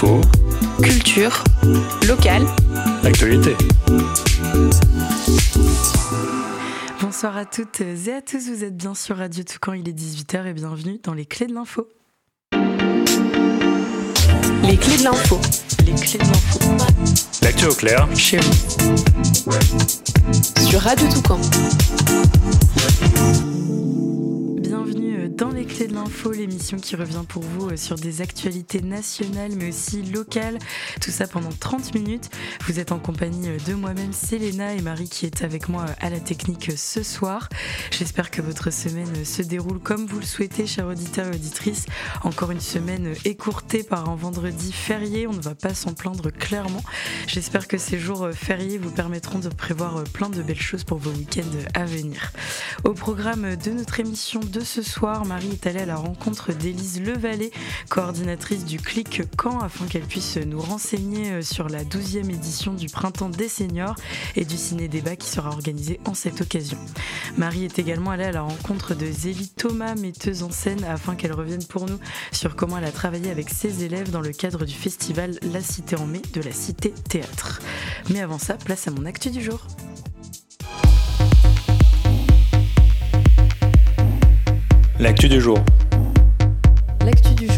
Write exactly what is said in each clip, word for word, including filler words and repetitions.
Info, culture, local, actualité. Bonsoir à toutes et à tous, vous êtes bien sur Radio Toucan, il est dix-huit heures et bienvenue dans les clés de l'info. Les clés de l'info. Les clés de l'info. L'actu au clair, Chez vous. Sur Radio Toucan. Bienvenue dans les clés de l'info, l'émission qui revient pour vous sur des actualités nationales mais aussi locales. Tout ça pendant trente minutes. Vous êtes en compagnie de moi-même, Célena, et Marie qui est avec moi à la technique ce soir. J'espère que votre semaine se déroule comme vous le souhaitez, chers auditeurs et auditrices. Encore une semaine écourtée par un vendredi férié, on ne va pas s'en plaindre clairement. J'espère que ces jours fériés vous permettront de prévoir plein de belles choses pour vos week-ends à venir. Au programme de notre émission de ce soir, Marie est allée à la rencontre d'Élise Levalet, coordinatrice du Clic Caen, afin qu'elle puisse nous renseigner sur la douzième édition du Printemps des Seniors et du ciné-débat qui sera organisé en cette occasion. Marie est également allée à la rencontre de Zélie Thomas, metteuse en scène, afin qu'elle revienne pour nous sur comment elle a travaillé avec ses élèves dans le cadre du festival La Cité en mai de la Cité Théâtre. Mais avant ça, place à mon actu du jour. l'actu du jour. L'actu du jour.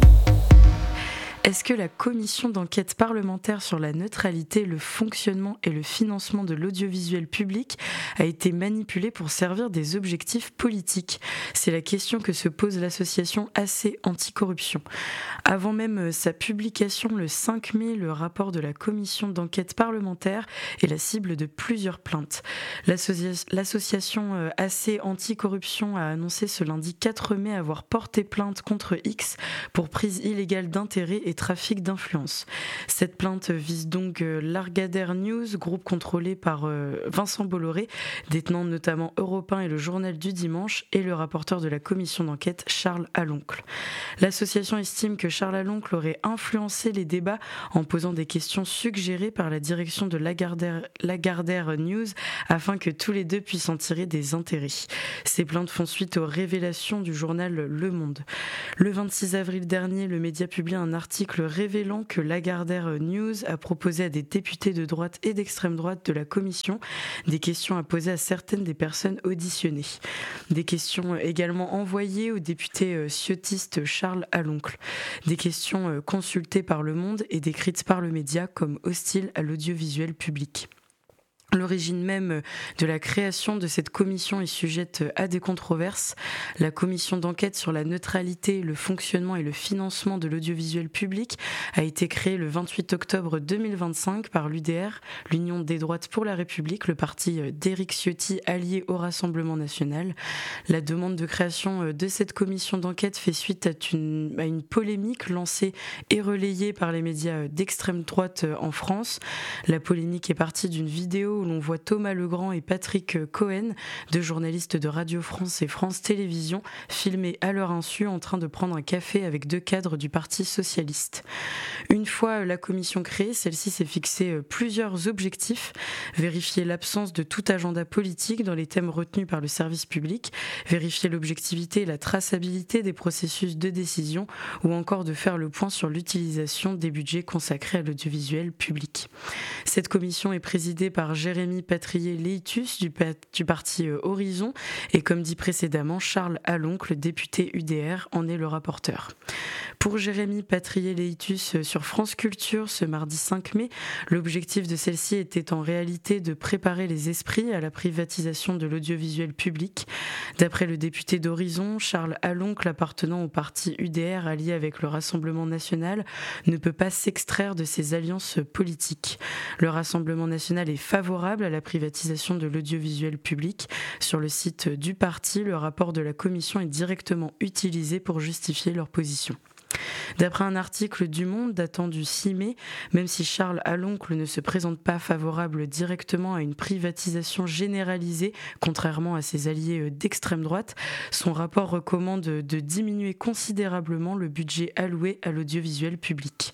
Est-ce que la commission d'enquête parlementaire sur la neutralité, le fonctionnement et le financement de l'audiovisuel public a été manipulée pour servir des objectifs politiques ? C'est la question que se pose l'association A C Anticorruption. Avant même sa publication le cinq mai, le rapport de la commission d'enquête parlementaire est la cible de plusieurs plaintes. L'associa- L'association A C Anticorruption a annoncé ce lundi quatre mai avoir porté plainte contre X pour prise illégale d'intérêt et trafic d'influence. Cette plainte vise donc Lagardère News, groupe contrôlé par Vincent Bolloré, détenant notamment Europe un et le Journal du Dimanche, et le rapporteur de la commission d'enquête, Charles Aloncle. L'association estime que Charles Aloncle aurait influencé les débats en posant des questions suggérées par la direction de Lagardère, Lagardère News afin que tous les deux puissent en tirer des intérêts. Ces plaintes font suite aux révélations du journal Le Monde. Le vingt-six avril dernier, le média publie un article révélant que Lagardère News a proposé à des députés de droite et d'extrême droite de la commission des questions à poser à certaines des personnes auditionnées. Des questions également envoyées au député ciotiste Charles Aloncle. Des questions consultées par Le Monde et décrites par le média comme hostiles à l'audiovisuel public. L'origine même de la création de cette commission est sujette à des controverses. La commission d'enquête sur la neutralité, le fonctionnement et le financement de l'audiovisuel public a été créée le vingt-huit octobre deux mille vingt-cinq par l'U D R, l'Union des droites pour la République, le parti d'Éric Ciotti allié au Rassemblement national. La demande de création de cette commission d'enquête fait suite à une, à une polémique lancée et relayée par les médias d'extrême droite en France. La polémique est partie d'une vidéo où l'on voit Thomas Legrand et Patrick Cohen, deux journalistes de Radio France et France Télévisions, filmés à leur insu en train de prendre un café avec deux cadres du Parti socialiste. Une fois la commission créée, celle-ci s'est fixée plusieurs objectifs: vérifier l'absence de tout agenda politique dans les thèmes retenus par le service public, vérifier l'objectivité et la traçabilité des processus de décision, ou encore de faire le point sur l'utilisation des budgets consacrés à l'audiovisuel public. Cette commission est présidée par Jérémy Patrier-Léitus du, pa- du parti Horizon et, comme dit précédemment, Charles Aloncle, député U D R, en est le rapporteur. Pour Jérémy Patrier-Léitus sur France Culture ce mardi cinq mai, l'objectif de celle-ci était en réalité de préparer les esprits à la privatisation de l'audiovisuel public. D'après le député d'Horizon, Charles Aloncle, appartenant au parti U D R allié avec le Rassemblement national, ne peut pas s'extraire de ces alliances politiques. Le Rassemblement national est favorable à la privatisation de l'audiovisuel public. Sur le site du parti, le rapport de la commission est directement utilisé pour justifier leur position. D'après un article du Monde datant du six mai, même si Charles Aloncle ne se présente pas favorable directement à une privatisation généralisée, contrairement à ses alliés d'extrême droite, son rapport recommande de diminuer considérablement le budget alloué à l'audiovisuel public.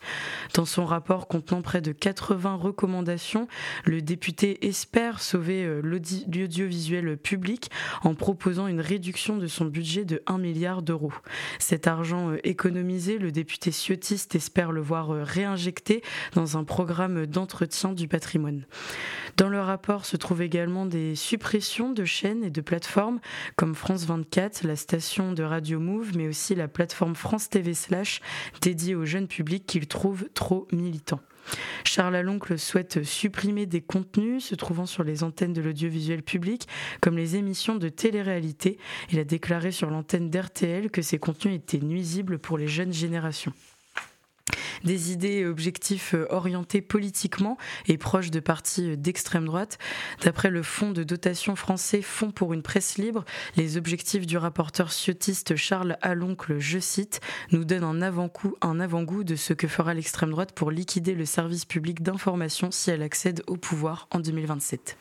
Dans son rapport contenant près de quatre-vingts recommandations, le député espère sauver l'audi- l'audiovisuel public en proposant une réduction de son budget de un milliard d'euros. Cet argent économisé, le député ciotiste espère le voir réinjecté dans un programme d'entretien du patrimoine. Dans le rapport se trouvent également des suppressions de chaînes et de plateformes comme France vingt-quatre, la station de Radio Move, mais aussi la plateforme France T V Slash dédiée au jeune public qu'il trouve trop militant. Charles Aloncle souhaite supprimer des contenus se trouvant sur les antennes de l'audiovisuel public, comme les émissions de télé-réalité. Il a déclaré sur l'antenne d'R T L que ces contenus étaient nuisibles pour les jeunes générations. Des idées et objectifs orientés politiquement et proches de partis d'extrême droite. D'après le fonds de dotation français Fonds pour une presse libre, les objectifs du rapporteur ciotiste Charles Aloncle, je cite, nous donnent un avant-goût, un avant-goût de ce que fera l'extrême droite pour liquider le service public d'information si elle accède au pouvoir en deux mille vingt-sept.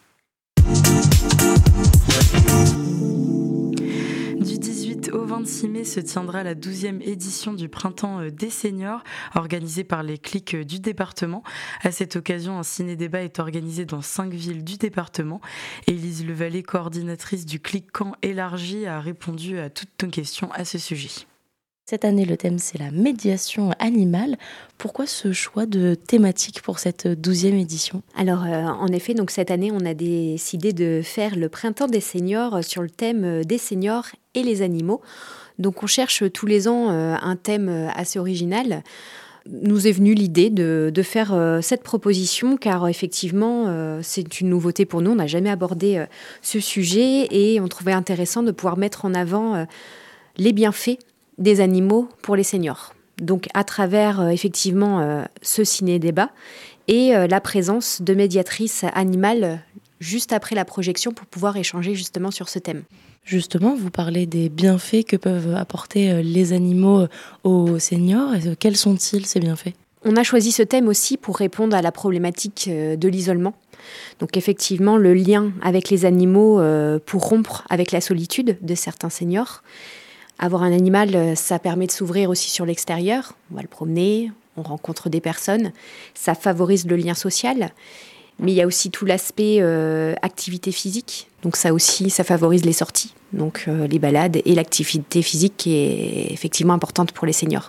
Du dix-huit au vingt-six mai se tiendra la douzième édition du Printemps des seniors, organisée par les clics du département. À cette occasion, un ciné-débat est organisé dans cinq villes du département. Élise Levalet, coordinatrice du clic Caen élargi, a répondu à toutes nos questions à ce sujet. Cette année, le thème, c'est la médiation animale. Pourquoi ce choix de thématique pour cette douzième édition ? Alors, euh, en effet, donc cette année, on a décidé de faire le Printemps des seniors sur le thème des seniors et les animaux. Donc, on cherche tous les ans euh, un thème assez original. Nous est venue l'idée de, de faire euh, cette proposition, car effectivement, euh, c'est une nouveauté pour nous. On n'a jamais abordé euh, ce sujet et on trouvait intéressant de pouvoir mettre en avant euh, les bienfaits des animaux pour les seniors. Donc à travers euh, effectivement euh, ce ciné-débat et euh, la présence de médiatrices animales juste après la projection pour pouvoir échanger justement sur ce thème. Justement, vous parlez des bienfaits que peuvent apporter les animaux aux seniors. Quels sont-ils, ces bienfaits ? On a choisi ce thème aussi pour répondre à la problématique de l'isolement. Donc effectivement, le lien avec les animaux euh, pour rompre avec la solitude de certains seniors. Avoir un animal, ça permet de s'ouvrir aussi sur l'extérieur. On va le promener, on rencontre des personnes. Ça favorise le lien social. Mais il y a aussi tout l'aspect euh, activité physique. Donc ça aussi, ça favorise les sorties. Donc euh, les balades et l'activité physique qui est effectivement importante pour les seniors.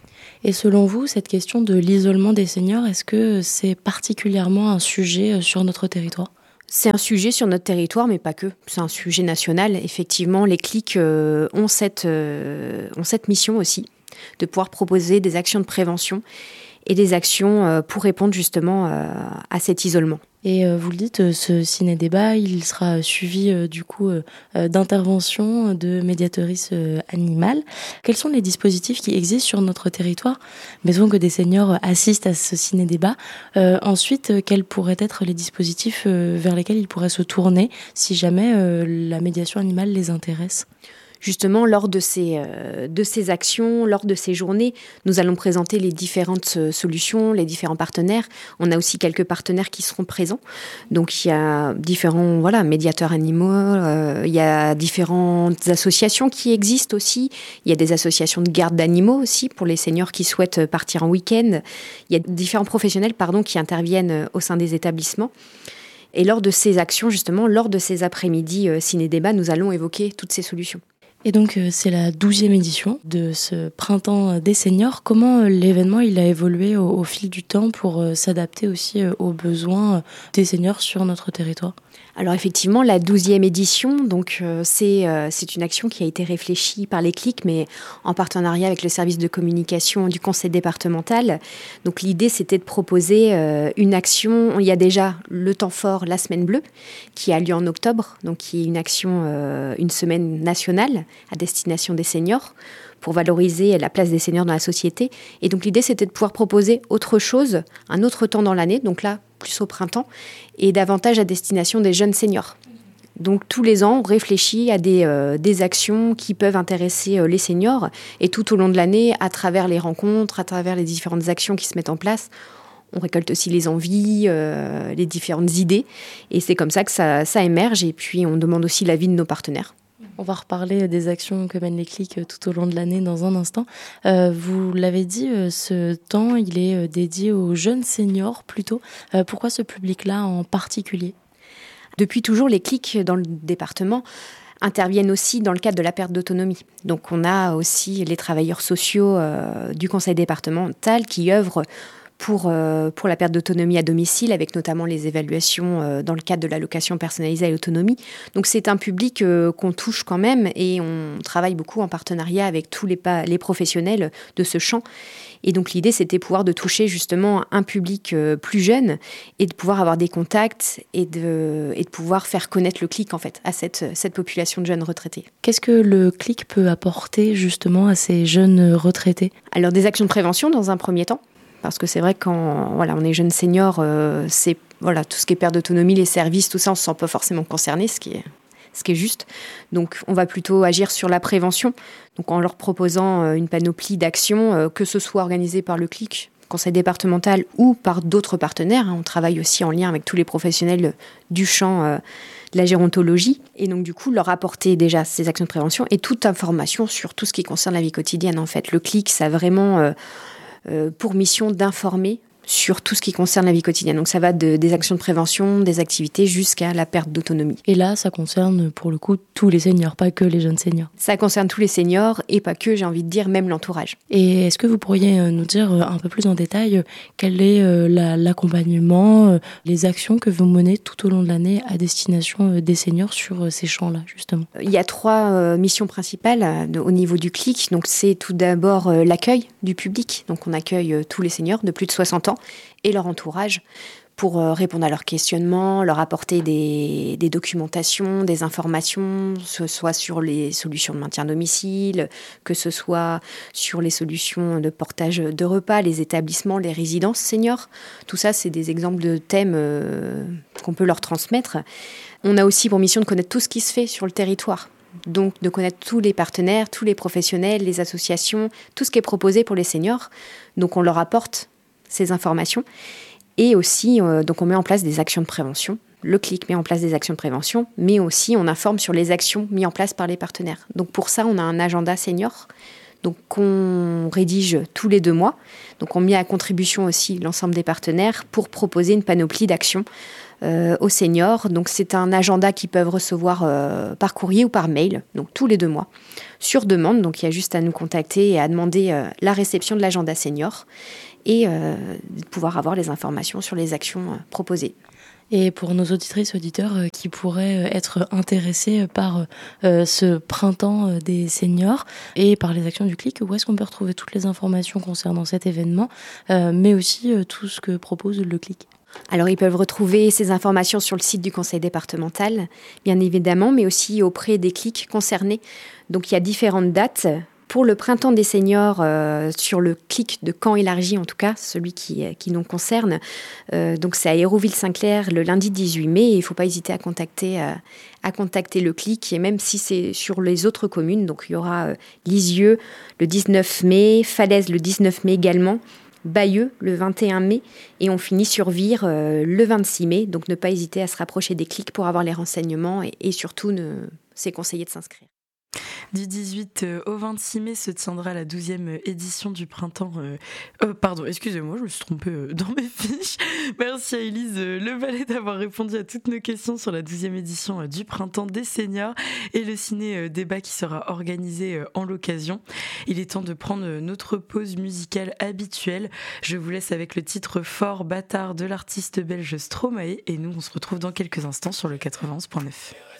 Et selon vous, cette question de l'isolement des seniors, est-ce que c'est particulièrement un sujet sur notre territoire ? C'est un sujet sur notre territoire, mais pas que. C'est un sujet national. Effectivement, les clics euh, ont, cette, euh, ont cette mission aussi, de pouvoir proposer des actions de prévention et des actions euh, pour répondre justement euh, à cet isolement. Et euh, vous le dites, ce ciné-débat, il sera suivi euh, du coup euh, d'interventions de médiatrices euh, animales. Quels sont les dispositifs qui existent sur notre territoire ? Mettons que des seniors assistent à ce ciné-débat. Euh, ensuite, euh, quels pourraient être les dispositifs euh, vers lesquels ils pourraient se tourner si jamais euh, la médiation animale les intéresse ? Justement, lors de ces, euh, de ces actions, lors de ces journées, nous allons présenter les différentes euh, solutions, les différents partenaires. On a aussi quelques partenaires qui seront présents. Donc, il y a différents voilà, médiateurs animaux, euh, il y a différentes associations qui existent aussi. Il y a des associations de garde d'animaux aussi pour les seniors qui souhaitent partir en week-end. Il y a différents professionnels pardon, qui interviennent au sein des établissements. Et lors de ces actions, justement, lors de ces après-midi euh, ciné-débat, nous allons évoquer toutes ces solutions. Et donc, c'est la douzième édition de ce Printemps des seniors. Comment l'événement il a évolué au, au fil du temps pour s'adapter aussi aux besoins des seniors sur notre territoire ? Alors effectivement, la douzième édition, donc euh, c'est euh, c'est une action qui a été réfléchie par les clics, mais en partenariat avec le service de communication du conseil départemental. Donc l'idée, c'était de proposer euh, une action. Il y a déjà le temps fort, la semaine bleue, qui a lieu en octobre, donc qui est une action, euh, une semaine nationale à destination des seniors, pour valoriser la place des seniors dans la société. Et donc l'idée, c'était de pouvoir proposer autre chose, un autre temps dans l'année, donc là, plus au printemps, et davantage à destination des jeunes seniors. Donc tous les ans, on réfléchit à des, euh, des actions qui peuvent intéresser euh, les seniors, et tout au long de l'année, à travers les rencontres, à travers les différentes actions qui se mettent en place, on récolte aussi les envies, euh, les différentes idées, et c'est comme ça que ça, ça émerge, et puis on demande aussi l'avis de nos partenaires. On va reparler des actions que mènent les clics tout au long de l'année dans un instant. Euh, vous l'avez dit, ce temps, il est dédié aux jeunes seniors plutôt. Euh, pourquoi ce public-là en particulier ? Depuis toujours, les clics dans le département interviennent aussi dans le cadre de la perte d'autonomie. Donc on a aussi les travailleurs sociaux euh, du conseil départemental qui œuvrent pour, euh, pour la perte d'autonomie à domicile, avec notamment les évaluations euh, dans le cadre de l'allocation personnalisée à l'autonomie. Donc c'est un public euh, qu'on touche quand même, et on travaille beaucoup en partenariat avec tous les, pa- les professionnels de ce champ. Et donc l'idée, c'était pouvoir de toucher justement un public euh, plus jeune et de pouvoir avoir des contacts et de, et de pouvoir faire connaître le clic en fait à cette, cette population de jeunes retraités. Qu'est-ce que le clic peut apporter justement à ces jeunes retraités ? Alors des actions de prévention dans un premier temps. Parce que c'est vrai que quand voilà, on est jeune senior, euh, c'est voilà, tout ce qui est perte d'autonomie, les services, tout ça, on ne se sent pas forcément concerné, ce qui est, ce qui est juste. Donc on va plutôt agir sur la prévention, donc en leur proposant euh, une panoplie d'actions, euh, que ce soit organisées par le clic, conseil départemental, ou par d'autres partenaires. Hein. On travaille aussi en lien avec tous les professionnels du champ euh, de la gérontologie. Et donc du coup, leur apporter déjà ces actions de prévention et toute information sur tout ce qui concerne la vie quotidienne. En fait, le clic, ça a vraiment... Euh, Euh, pour mission d'informer sur tout ce qui concerne la vie quotidienne. Donc ça va de, des actions de prévention, des activités, jusqu'à la perte d'autonomie. Et là, ça concerne pour le coup tous les seniors, pas que les jeunes seniors. Ça concerne tous les seniors et pas que, j'ai envie de dire, même l'entourage. Et est-ce que vous pourriez nous dire un peu plus en détail quel est la, l'accompagnement, les actions que vous menez tout au long de l'année à destination des seniors sur ces champs-là, justement ? Il y a trois euh, missions principales euh, au niveau du clic. Donc c'est tout d'abord euh, l'accueil du public. Donc on accueille euh, tous les seniors de plus de soixante ans et leur entourage pour euh, répondre à leurs questionnements, leur apporter des, des documentations, des informations, que ce soit sur les solutions de maintien à domicile, que ce soit sur les solutions de portage de repas, les établissements, les résidences seniors. Tout ça, c'est des exemples de thèmes euh, qu'on peut leur transmettre. On a aussi pour mission de connaître tout ce qui se fait sur le territoire. Donc de connaître tous les partenaires, tous les professionnels, les associations, tout ce qui est proposé pour les seniors. Donc on leur apporte ces informations. Et aussi, euh, donc on met en place des actions de prévention. Le clic met en place des actions de prévention, mais aussi on informe sur les actions mises en place par les partenaires. Donc pour ça, on a un agenda senior, donc qu'on rédige tous les deux mois. Donc on met à contribution aussi l'ensemble des partenaires pour proposer une panoplie d'actions euh, aux seniors. Donc c'est un agenda qu'ils peuvent recevoir euh, par courrier ou par mail, donc tous les deux mois, sur demande. Donc il y a juste à nous contacter et à demander euh, la réception de l'agenda senior et euh, de pouvoir avoir les informations sur les actions euh, proposées. Et pour nos auditrices, auditeurs euh, qui pourraient être intéressés par euh, ce printemps des seniors et par les actions du clic, où est-ce qu'on peut retrouver toutes les informations concernant cet événement, euh, mais aussi euh, tout ce que propose le clic ? Alors, ils peuvent retrouver ces informations sur le site du conseil départemental, bien évidemment, mais aussi auprès des clics concernés. Donc, il y a différentes dates. Pour le printemps des seniors, euh, sur le clic de Caen élargi, en tout cas, celui qui, qui nous concerne, euh, donc c'est à Hérouville-Saint-Clair le lundi dix-huit mai. Et il ne faut pas hésiter à contacter, euh, à contacter le clic, et même si c'est sur les autres communes. Donc il y aura euh, Lisieux le dix-neuf mai, Falaise le dix-neuf mai également, Bayeux le vingt et un mai, et on finit sur Vire euh, le vingt-six mai. Donc ne pas hésiter à se rapprocher des clics pour avoir les renseignements, et, et surtout, ne, c'est conseillé de s'inscrire. Du dix-huit au vingt-six mai se tiendra la douzième édition du printemps... Euh, euh, pardon, excusez-moi, je me suis trompée euh, dans mes fiches. Merci à Élise euh, Levalet d'avoir répondu à toutes nos questions sur la douzième édition euh, du printemps des seniors et le ciné-débat euh, qui sera organisé euh, en l'occasion. Il est temps de prendre euh, notre pause musicale habituelle. Je vous laisse avec le titre Fort Bâtard de l'artiste belge Stromae, et nous on se retrouve dans quelques instants sur le quatre-vingt-onze point neuf.